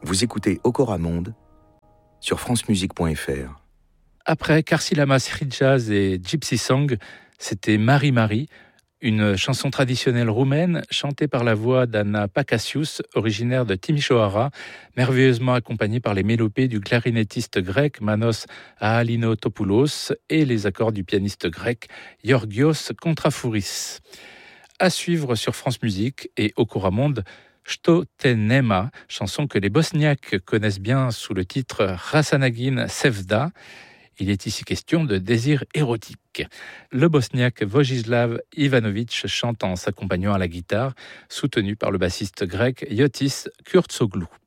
Vous écoutez Okora Monde sur francemusique.fr. Après Karsilamas Hijaz et Gypsy Song, c'était Marie Marie, une chanson traditionnelle roumaine chantée par la voix d'Anna Pacasius, originaire de Timișoara, merveilleusement accompagnée par les mélopées du clarinettiste grec Manos Ahalinotopoulos et les accords du pianiste grec Georgios Kontrafouris. À suivre sur France Musique et Okora Monde, Što te nema, chanson que les Bosniaques connaissent bien sous le titre Rasanagin Sevda. Il est ici question de désir érotique. Le bosniaque Vojislav Ivanović chante en s'accompagnant à la guitare, soutenu par le bassiste grec Yotis Kurtsoglou.